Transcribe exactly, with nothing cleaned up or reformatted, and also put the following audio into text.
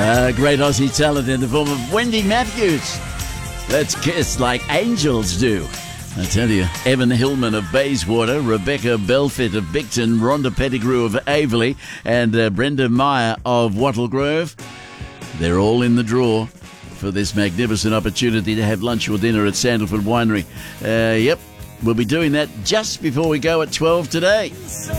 Uh, great Aussie talent in the form of Wendy Matthews. Let's kiss like angels do. I tell you, Evan Hillman of Bayswater, Rebecca Belfit of Bicton, Rhonda Pettigrew of Averley, and uh, Brenda Meyer of Wattle Grove. They're all in the draw for this magnificent opportunity to have lunch or dinner at Sandalford Winery. Uh, yep, we'll be doing that just before we go at twelve today.